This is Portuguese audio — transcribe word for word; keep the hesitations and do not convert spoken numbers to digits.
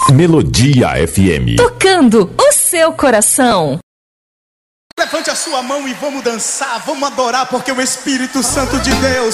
Melodia F M. Tocando o seu coração. Levante a sua mão e vamos dançar, vamos adorar, porque o Espírito Santo de Deus